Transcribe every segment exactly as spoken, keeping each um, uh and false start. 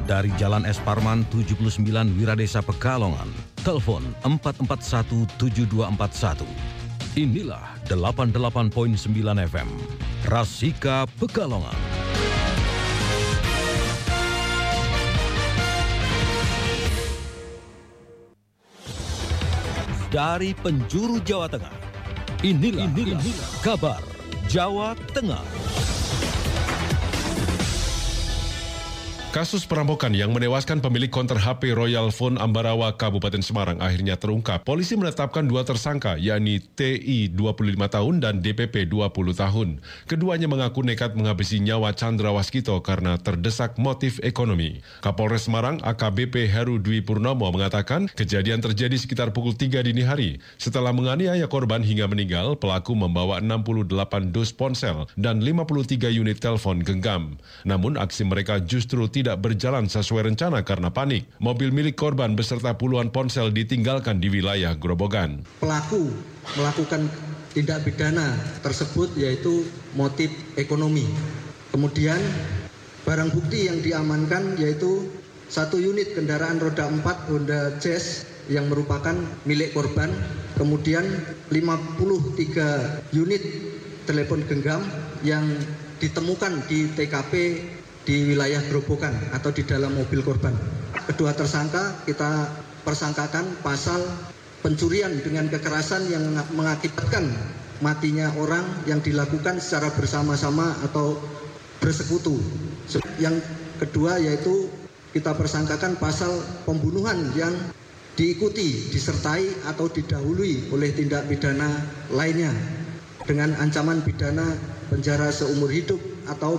dari Jalan Es Parman tujuh puluh sembilan Wiradesa Pekalongan. Telepon empat empat satu tujuh dua empat satu. Inilah delapan puluh delapan koma sembilan F M, Rasika Pekalongan. Dari penjuru Jawa Tengah, inilah, inilah, inilah kabar Jawa Tengah. Kasus perampokan yang menewaskan pemilik konter H P Royal Phone Ambarawa, Kabupaten Semarang akhirnya terungkap. Polisi menetapkan dua tersangka, yakni T I dua puluh lima tahun dan D P P dua puluh tahun. Keduanya mengaku nekat menghabisi nyawa Chandra Waskito karena terdesak motif ekonomi. Kapolres Semarang A K B P Heru Dwi Purnomo mengatakan kejadian terjadi sekitar pukul tiga dini hari. Setelah menganiaya korban hingga meninggal, pelaku membawa enam puluh delapan dus ponsel dan lima puluh tiga unit telepon genggam. Namun aksi mereka justru tidak tidak berjalan sesuai rencana karena panik. Mobil milik korban beserta puluhan ponsel ditinggalkan di wilayah Grobogan. Pelaku melakukan tindak pidana tersebut yaitu motif ekonomi. Kemudian barang bukti yang diamankan yaitu satu unit kendaraan roda empat Honda Jazz yang merupakan milik korban. Kemudian lima puluh tiga unit telepon genggam yang ditemukan di T K P di wilayah Grobogan atau di dalam mobil korban. Kedua tersangka kita persangkakan pasal pencurian dengan kekerasan yang mengakibatkan matinya orang yang dilakukan secara bersama-sama atau bersekutu. Yang kedua yaitu kita persangkakan pasal pembunuhan yang diikuti, disertai atau didahului oleh tindak pidana lainnya dengan ancaman pidana penjara seumur hidup atau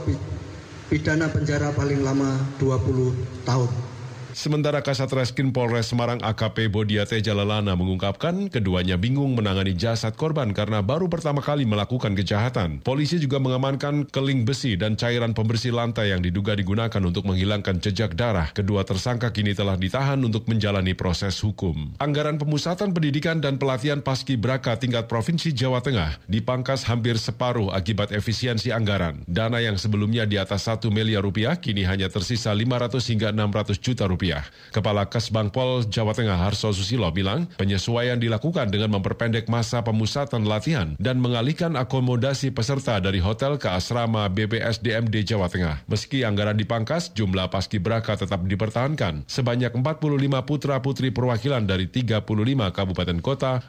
pidana penjara paling lama dua puluh tahun. Sementara Kasat Reskrim Polres Semarang A K P Bodiate Jalalana mengungkapkan keduanya bingung menangani jasad korban karena baru pertama kali melakukan kejahatan. Polisi juga mengamankan keling besi dan cairan pembersih lantai yang diduga digunakan untuk menghilangkan jejak darah. Kedua tersangka kini telah ditahan untuk menjalani proses hukum. Anggaran pemusatan pendidikan dan pelatihan paskibraka tingkat Provinsi Jawa Tengah dipangkas hampir separuh akibat efisiensi anggaran. Dana yang sebelumnya di atas satu miliar rupiah kini hanya tersisa lima ratus hingga enam ratus juta rupiah. Kepala Kesbangpol Jawa Tengah Harso Susilo bilang penyesuaian dilakukan dengan memperpendek masa pemusatan latihan dan mengalihkan akomodasi peserta dari hotel ke asrama B P S D M D Jawa Tengah. Meski anggaran dipangkas, jumlah paskibraka tetap dipertahankan. Sebanyak empat puluh lima putra-putri perwakilan dari tiga puluh lima kabupaten kota